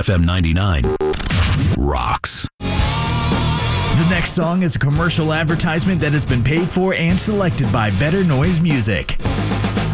FM 99 rocks. The next song is a commercial advertisement that has been paid for and selected by Better Noise Music.